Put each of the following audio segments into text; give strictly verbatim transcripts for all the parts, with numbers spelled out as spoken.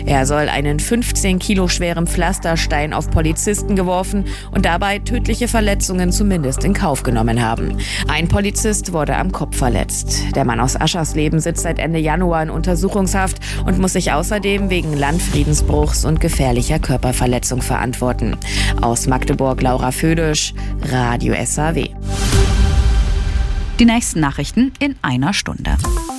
Er soll einen fünfzehn Kilo schweren Pflasterstein auf Polizisten geworfen und dabei tödliche Verletzungen zumindest in Kauf genommen haben. Ein Polizist wurde am Kopf verletzt. Der Mann aus Aschersleben sitzt seit Ende Januar in Untersuchungshaft und muss sich außerdem wegen Landfriedensbruchs und gefährlicher Körperverletzung verantworten. Aus Magdeburg Laura Födisch, Radio S A W. Die nächsten Nachrichten in einer Stunde.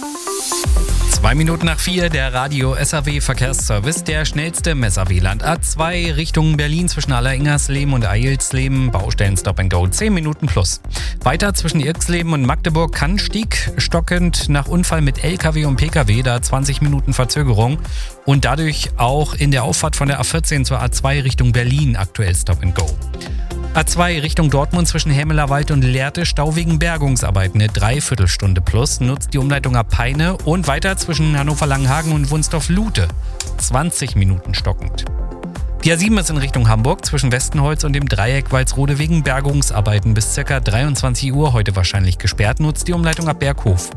Zwei Minuten nach vier, der Radio S A W Verkehrsservice, der schnellste im S A W-Land. A zwei Richtung Berlin zwischen Alleringersleben und Eilsleben, Baustellen Stop and Go, zehn Minuten plus. Weiter zwischen Irxleben und Magdeburg, Kannstieg, stockend nach Unfall mit L K W und P K W, da zwanzig Minuten Verzögerung. Und dadurch auch in der Auffahrt von der A vierzehn zur A zwei Richtung Berlin aktuell Stop and Go. A zwei Richtung Dortmund zwischen Hämelerwald und Lehrte, Stau wegen Bergungsarbeiten, eine Dreiviertelstunde plus, nutzt die Umleitung ab Peine und weiter zwischen Hannover-Langenhagen und Wunsdorf-Lute, zwanzig Minuten stockend. Die A sieben ist in Richtung Hamburg zwischen Westenholz und dem Dreieck Walsrode wegen Bergungsarbeiten bis ca. dreiundzwanzig Uhr heute wahrscheinlich gesperrt, nutzt die Umleitung ab Berghof.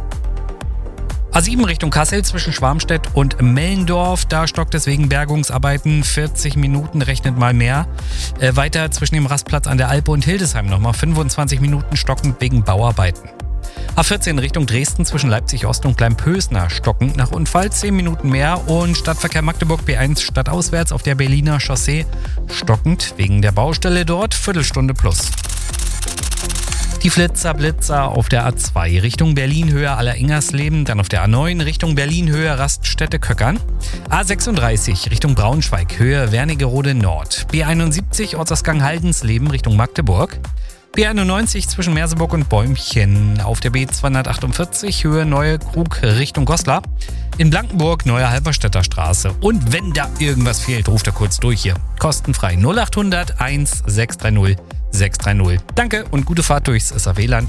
A sieben Richtung Kassel zwischen Schwarmstedt und Mellendorf, da stockt es wegen Bergungsarbeiten, vierzig Minuten, rechnet mal mehr. Äh, weiter zwischen dem Rastplatz an der Alpe und Hildesheim nochmal fünfundzwanzig Minuten stockend wegen Bauarbeiten. A vierzehn Richtung Dresden zwischen Leipzig-Ost und Klein-Pösner stockend nach Unfall, zehn Minuten mehr. Und Stadtverkehr Magdeburg B eins stadtauswärts auf der Berliner Chaussee stockend wegen der Baustelle dort, Viertelstunde plus. Die Flitzer, Blitzer auf der A zwei Richtung Berlin-Höhe Alleringersleben, dann auf der A neun Richtung Berlin-Höhe Raststätte-Köckern. A sechsunddreißig Richtung Braunschweig, Höhe Wernigerode Nord. B einundsiebzig Ortsausgang Haldensleben Richtung Magdeburg. B einundneunzig zwischen Merseburg und Bäumchen. Auf der B zweihundertachtundvierzig Höhe Neue Krug Richtung Goslar. In Blankenburg Neue Halberstädter Straße. Und wenn da irgendwas fehlt, ruft er kurz durch hier. Kostenfrei null achthundert eins sechs drei null sechs drei null. Danke und gute Fahrt durchs S A W-Land.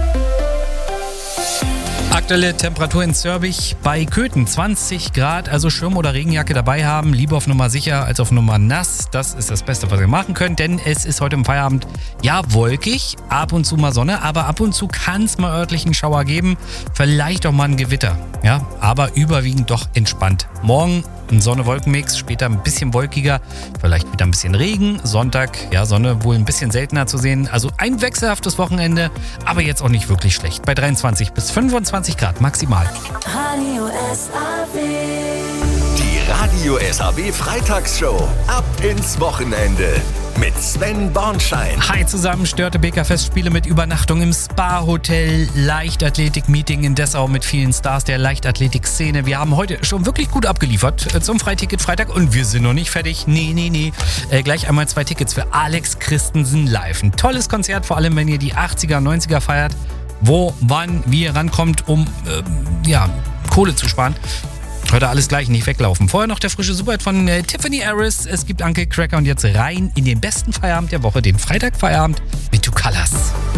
Aktuelle Temperatur in Zörbich bei Köthen zwanzig Grad, also Schirm oder Regenjacke dabei haben. Lieber auf Nummer sicher als auf Nummer nass. Das ist das Beste, was ihr machen könnt, denn es ist heute im Feierabend ja wolkig, ab und zu mal Sonne, aber ab und zu kann es mal örtlichen Schauer geben. Vielleicht auch mal ein Gewitter, ja, aber überwiegend doch entspannt. Morgen ein Sonne-Wolken-Mix, später ein bisschen wolkiger, vielleicht wieder ein bisschen Regen. Sonntag, ja, Sonne wohl ein bisschen seltener zu sehen. Also ein wechselhaftes Wochenende, aber jetzt auch nicht wirklich schlecht. Bei dreiundzwanzig bis fünfundzwanzig Grad maximal. Radio S A W. Die Radio S A W Freitagsshow. Ab ins Wochenende. Mit Sven Bornschein. Hi zusammen, Störte Beker Festspiele mit Übernachtung im Spa-Hotel, Leichtathletik-Meeting in Dessau mit vielen Stars der Leichtathletik-Szene. Wir haben heute schon wirklich gut abgeliefert zum Freiticket-Freitag und wir sind noch nicht fertig. Nee, nee, nee. Äh, gleich einmal zwei Tickets für Alex Christensen live. Ein tolles Konzert, vor allem wenn ihr die achtziger, neunziger feiert. Wo, wann, wie ihr rankommt, um äh, ja, Kohle zu sparen. Heute alles gleich, nicht weglaufen. Vorher noch der frische Superhit von äh, Tiffany Harris. Es gibt Uncle Cracker und jetzt rein in den besten Feierabend der Woche, den Freitagfeierabend mit Two Colors.